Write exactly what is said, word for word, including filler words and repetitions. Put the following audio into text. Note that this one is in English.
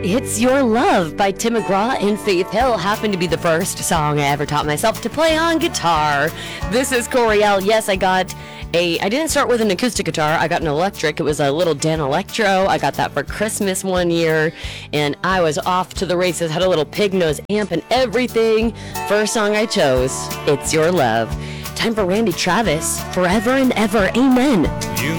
It's Your Love by Tim McGraw and Faith Hill happened to be the first song I ever taught myself to play on guitar. This is Coriel. Yes, I got a, I didn't start with an acoustic guitar. I got an electric. It was a little Dan Electro. I got that for Christmas one year, and I was off to the races. Had a little pig nose amp and everything. First song I chose, It's Your Love. Time for Randy Travis, Forever and Ever, Amen.